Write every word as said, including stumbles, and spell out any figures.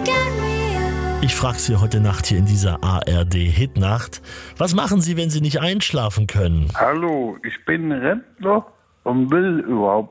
Ich frage Sie heute Nacht hier in dieser A R D-Hitnacht. Was machen Sie, wenn Sie nicht einschlafen können? Hallo, ich bin Rentner und will überhaupt